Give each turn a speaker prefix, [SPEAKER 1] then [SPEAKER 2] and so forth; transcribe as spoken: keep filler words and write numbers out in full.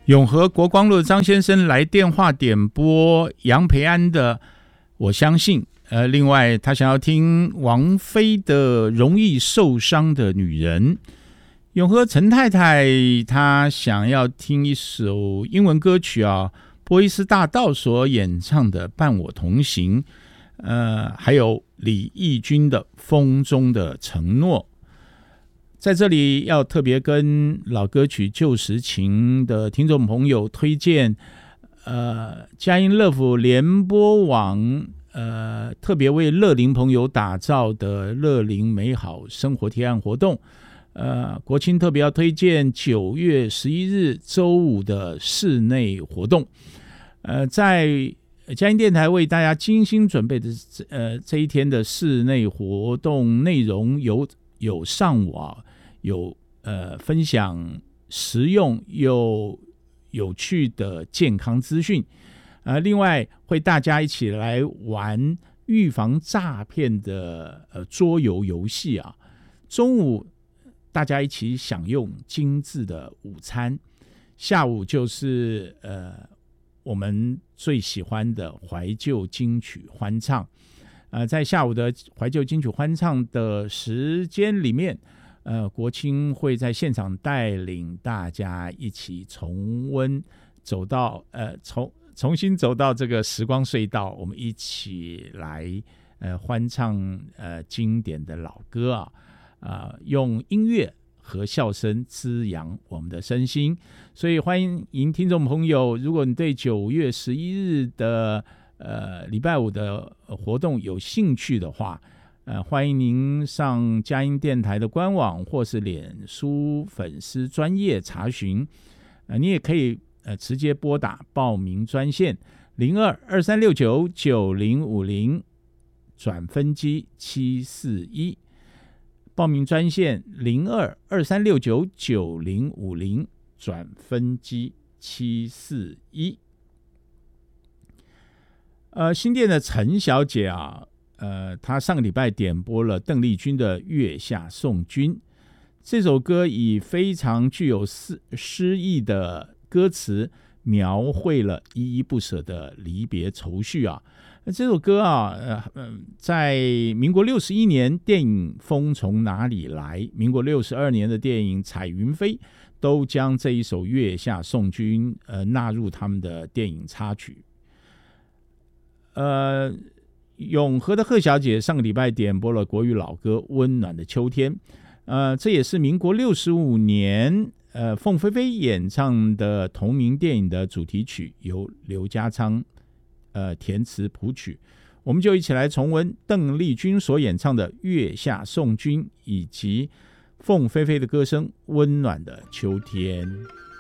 [SPEAKER 1] 永和国光路张先生来电话点播杨培安的《我相信》，呃，另外他想要听王菲的《容易受伤的女人》。永和陈太太她想要听一首英文歌曲啊，波伊斯大道所演唱的《伴我同行》，呃，还有李翊君的《风中的承诺》。在这里要特别跟老歌曲旧时情的听众朋友推荐，呃，佳音乐福联播网呃特别为乐龄朋友打造的乐龄美好生活提案活动。呃，国庆特别要推荐九月十一日周五的室内活动。呃，在佳音电台为大家精心准备的呃这一天的室内活动内容有有上网。有呃分享实用又有趣的健康资讯，呃，另外会大家一起来玩预防诈骗的呃桌游游戏啊。中午大家一起享用精致的午餐，下午就是呃我们最喜欢的怀旧金曲欢唱。呃，在下午的怀旧金曲欢唱的时间里面。呃，国青会在现场带领大家一起重温，走到呃重重新走到这个时光隧道，我们一起来呃欢唱呃经典的老歌啊，啊、呃、用音乐和笑声滋养我们的身心。所以欢迎听众朋友，如果你对九月十一日的呃礼拜五的活动有兴趣的话。呃，欢迎您上佳音电台的官网或是脸书粉丝专页查询。呃，你也可以呃直接拨打报名专线零二二三六九九零五零转分机七四一，报名专线零二二三六九九零五零转分机七四一。呃，新店的陈小姐啊。呃，他上个礼拜点播了邓丽君的《月下送君》这首歌，以非常具有诗意的歌词描绘了依依不舍的离别愁绪啊。这首歌啊，呃，在民国六十一年电影《风从哪里来》，民国六十二年的电影《彩云飞》都将这一首《月下送君》呃纳入他们的电影插曲。呃。永和的贺小姐上个礼拜点播了国语老歌《温暖的秋天》，呃，这也是民国六十五年呃凤飞飞演唱的同名电影的主题曲，由刘家昌呃填词谱曲。我们就一起来重温邓丽君所演唱的《月下送君》，以及凤飞飞的歌声《温暖的秋天》。